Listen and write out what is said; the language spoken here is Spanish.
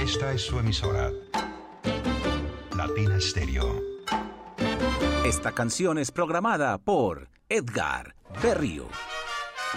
Esta es su emisora. Latina Stereo. Esta canción es programada por Edgar Berrío.